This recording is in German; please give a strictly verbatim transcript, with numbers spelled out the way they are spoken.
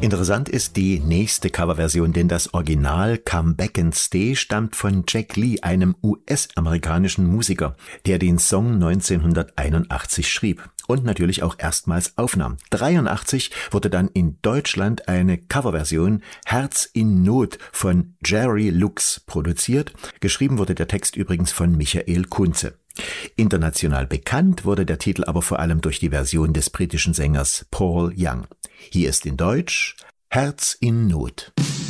Interessant ist die nächste Coverversion, denn das Original Come Back and Stay stammt von Jack Lee, einem U S-amerikanischen Musiker, der den Song neunzehnhunderteinundachtzig schrieb und natürlich auch erstmals aufnahm. dreiundachtzig wurde dann in Deutschland eine Coverversion Herz in Not von Jerry Lux produziert. Geschrieben wurde der Text übrigens von Michael Kunze. International bekannt wurde der Titel aber vor allem durch die Version des britischen Sängers Paul Young. Hier ist in Deutsch Herz in Not.